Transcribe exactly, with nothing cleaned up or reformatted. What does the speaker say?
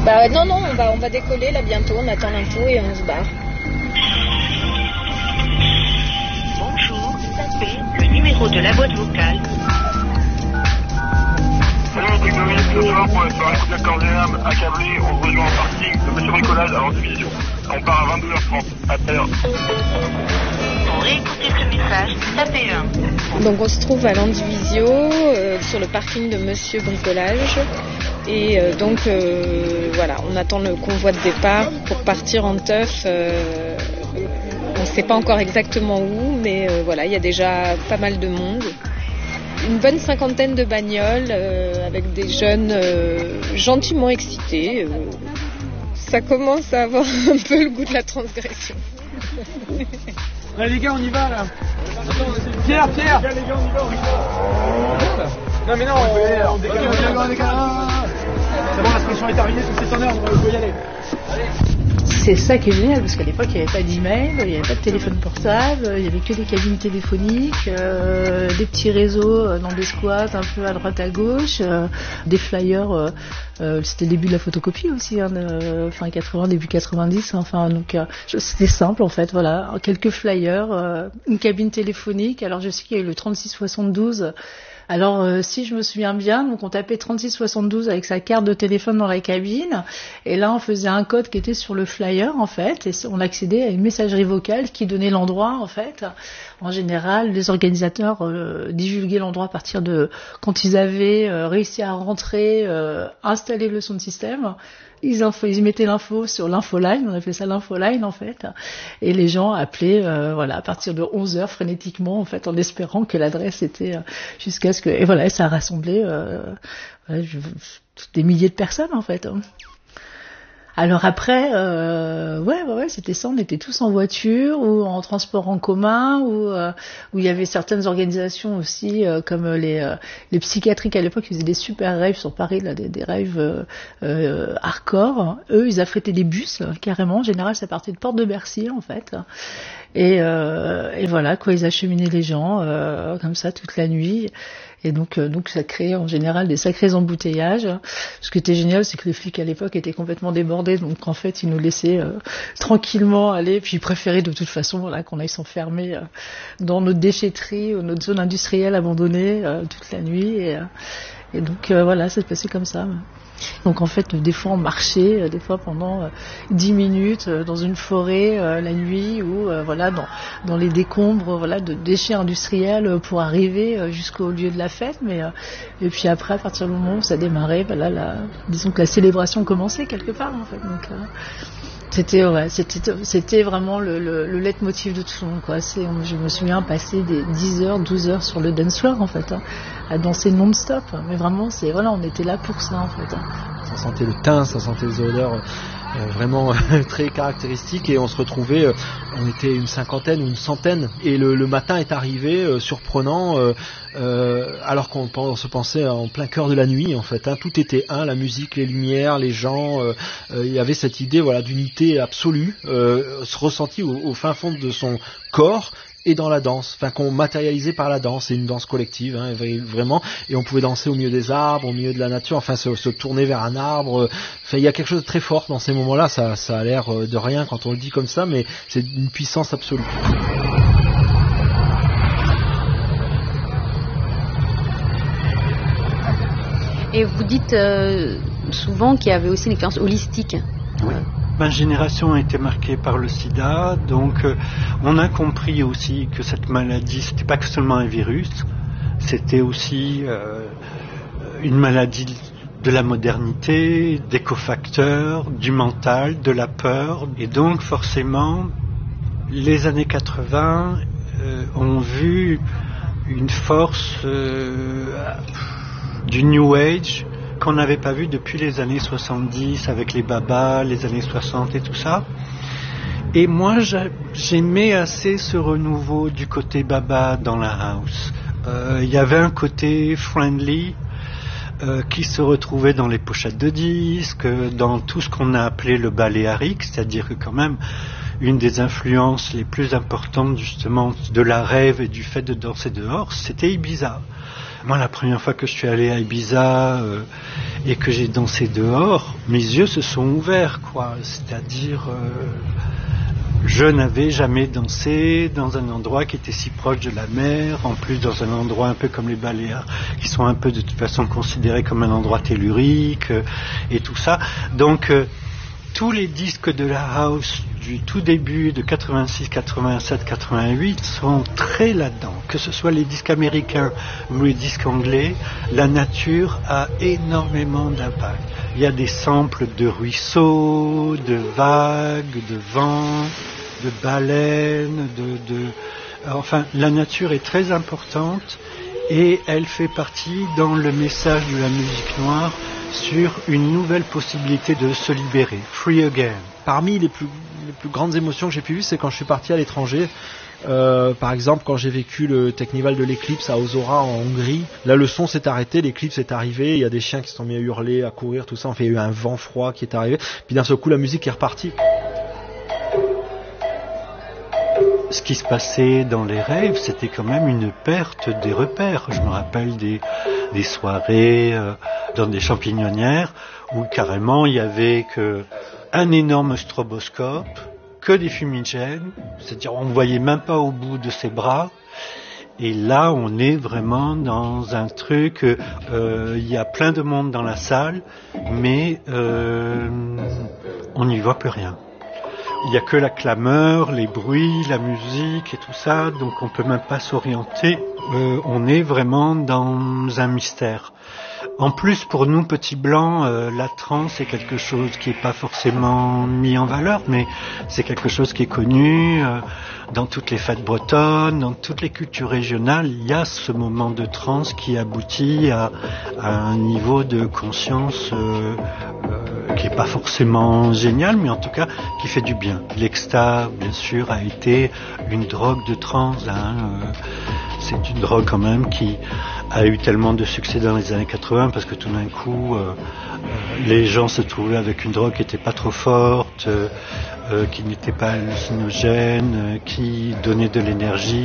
Bah non, non, on va, on va décoller là bientôt, on attend l'info et on se barre. Bonjour, tapez le numéro de la boîte vocale. Salut les technologies, ce soir pour faire un coup d'accordéon accablé, on se rejoint en parking de Monsieur Bricolage à Landivisiau. On part à vingt-deux heures trente. À tout à l'heure. Pour réécouter ce message, tapez un. Donc on se trouve à Landivisiau, euh, sur le parking de Monsieur Bricolage. Et euh, donc euh, voilà, on attend le convoi de départ pour partir en teuf. Euh, on ne sait pas encore exactement où, mais euh, voilà, il y a déjà pas mal de monde. Une bonne cinquantaine de bagnoles euh, avec des jeunes euh, gentiment excités. Euh, ça commence à avoir un peu le goût de la transgression. Allez les gars, on y va là. Pierre, Pierre. Les gars, les gars, on y va, on y va. Non mais non, on, on décale, on décale, on décale. C'est bon, la pression est arrivée, tout c'est en heure, on peut y aller. Allez. C'est ça qui est génial, parce qu'à l'époque, il n'y avait pas d'email, il n'y avait pas de téléphone portable, il n'y avait que des cabines téléphoniques, euh, des petits réseaux dans des squats un peu à droite à gauche, euh, des flyers, euh, euh, c'était le début de la photocopie aussi, hein, de, fin quatre-vingts, début quatre-vingt-dix, enfin, donc euh, c'était simple en fait, voilà, quelques flyers, euh, une cabine téléphonique, alors je sais qu'il y a eu le trente-six soixante-douze. Alors euh, si je me souviens bien, donc on tapait trente-six soixante-douze avec sa carte de téléphone dans la cabine, et là on faisait un code qui était sur le flyer en fait, et on accédait à une messagerie vocale qui donnait l'endroit en fait. En général, les organisateurs euh, divulguaient l'endroit à partir de quand ils avaient euh, réussi à rentrer, euh, installer le sound system. Ils, info, ils mettaient l'info sur l'infoline, on appelait ça l'infoline en fait, et les gens appelaient euh, voilà, à partir de onze heures frénétiquement en fait, en espérant que l'adresse était euh, jusqu'à ce que... Et voilà, et ça a rassemblé euh, voilà, je, des milliers de personnes en fait. Alors après, euh, ouais, ouais, ouais, c'était ça, on était tous en voiture ou en transport en commun, ou euh, où il y avait certaines organisations aussi, euh, comme les euh, les psychiatriques à l'époque, ils faisaient des super raves sur Paris, là, des, des raves euh, euh, hardcore. Eux, ils affrétaient des bus, carrément. En général, ça partait de Porte de Bercy, en fait. Et, euh, et voilà, quoi, ils acheminaient les gens euh, comme ça toute la nuit. Et donc, euh, donc ça créait en général des sacrés embouteillages. Ce qui était génial, c'est que les flics à l'époque étaient complètement débordés, donc en fait ils nous laissaient euh, tranquillement aller, puis ils préféraient de toute façon voilà, qu'on aille s'enfermer euh, dans notre déchetterie ou notre zone industrielle abandonnée euh, toute la nuit. Et, euh, et donc euh, voilà, ça se passait comme ça. Donc en fait, des fois on marchait, euh, des fois pendant euh, dix minutes euh, dans une forêt euh, la nuit, ou euh, voilà dans dans les décombres voilà de déchets industriels euh, pour arriver euh, jusqu'au lieu de la fête. Mais euh, et puis après, à partir du moment où ça démarrait, voilà, la, disons que la célébration commençait quelque part en fait. Donc euh, c'était ouais, c'était c'était vraiment le le, le leitmotiv de tout le monde quoi. C'est, je me souviens passer des dix heures, douze heures sur le dance floor en fait. Hein, à danser non-stop, mais vraiment, c'est voilà, on était là pour ça en fait. Ça sentait le thym, ça sentait les odeurs euh, vraiment très caractéristiques, et on se retrouvait, euh, on était une cinquantaine ou une centaine, et le, le matin est arrivé euh, surprenant, euh, euh, alors qu'on on se pensait en plein cœur de la nuit en fait. Hein, tout était un, la musique, les lumières, les gens. Euh, euh, il y avait cette idée voilà d'unité absolue, euh, ressentie au, au fin fond de son corps. Et dans la danse, enfin qu'on matérialisait par la danse, c'est une danse collective, hein, vraiment, et on pouvait danser au milieu des arbres, au milieu de la nature, enfin se, se tourner vers un arbre, enfin il y a quelque chose de très fort dans ces moments-là, ça, ça a l'air de rien quand on le dit comme ça, mais c'est une puissance absolue. Et vous dites euh, souvent qu'il y avait aussi une expérience holistique. Oui. Ma génération a été marquée par le sida, donc euh, on a compris aussi que cette maladie, c'était pas que seulement un virus, c'était aussi euh, une maladie de la modernité, des cofacteurs, du mental, de la peur. Et donc forcément, les années quatre-vingts euh, ont vu une force euh, du New Age, qu'on n'avait pas vu depuis les années soixante-dix avec les babas, les années soixante et tout ça. Et moi, j'aimais assez ce renouveau du côté baba dans la house. Euh, il y avait un côté friendly euh, qui se retrouvait dans les pochettes de disques, dans tout ce qu'on a appelé le baléarique, c'est-à-dire que quand même une des influences les plus importantes justement de la rave et du fait de danser dehors, c'était Ibiza. Moi, la première fois que je suis allé à Ibiza euh, et que j'ai dansé dehors, mes yeux se sont ouverts, quoi. C'est-à-dire, euh, je n'avais jamais dansé dans un endroit qui était si proche de la mer, en plus dans un endroit un peu comme les Baléares, qui sont un peu de toute façon considérés comme un endroit tellurique euh, et tout ça. Donc, euh, tous les disques de la house du tout début de quatre-vingt-six, quatre-vingt-sept, quatre-vingt-huit sont très là-dedans. Que ce soit les disques américains ou les disques anglais, la nature a énormément d'impact. Il y a des samples de ruisseaux, de vagues, de vent, de baleines, de, de... Enfin, la nature est très importante et elle fait partie dans le message de la musique noire sur une nouvelle possibilité de se libérer, free again. Parmi les plus, les plus grandes émotions que j'ai pu vivre, c'est quand je suis parti à l'étranger. Euh, par exemple, quand j'ai vécu le Technival de l'Eclipse à Ozora en Hongrie, là le son s'est arrêté, l'Eclipse est arrivé, il y a des chiens qui se sont mis à hurler, à courir, tout ça. Enfin, il y a eu un vent froid qui est arrivé, puis d'un seul coup la musique est repartie. Ce qui se passait dans les rêves, c'était quand même une perte des repères. Je me rappelle des, des soirées euh, dans des champignonnières où carrément il y avait que un énorme stroboscope, que des fumigènes, c'est-à-dire on ne voyait même pas au bout de ses bras. Et là, on est vraiment dans un truc, euh, il y a plein de monde dans la salle, mais euh, on n'y voit plus rien. Il n'y a que la clameur, les bruits, la musique et tout ça, donc on ne peut même pas s'orienter. Euh, on est vraiment dans un mystère. En plus, pour nous, petits blancs, euh, la trance est quelque chose qui n'est pas forcément mis en valeur, mais c'est quelque chose qui est connu euh, dans toutes les fêtes bretonnes, dans toutes les cultures régionales. Il y a ce moment de trance qui aboutit à, à un niveau de conscience euh, euh, qui n'est pas forcément génial, mais en tout cas qui fait du bien. L'extase, bien sûr, a été une drogue de trance. Hein, euh, c'est une drogue quand même qui a eu tellement de succès dans les années quatre-vingts parce que tout d'un coup euh, les gens se trouvaient avec une drogue qui n'était pas trop forte, euh, euh, qui n'était pas hallucinogène, euh, qui donnait de l'énergie.